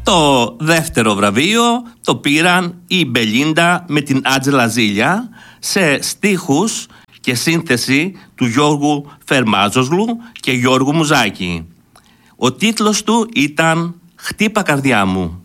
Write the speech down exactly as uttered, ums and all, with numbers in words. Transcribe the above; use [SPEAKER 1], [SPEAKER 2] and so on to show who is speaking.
[SPEAKER 1] Το δεύτερο βραβείο το πήραν η Μπελίντα με την Άντζελα Ζήλια σε στίχους και σύνθεση του Γιώργου Φερμάζοσλου και Γιώργου Μουζάκη. Ο τίτλος του ήταν «Χτύπα καρδιά μου».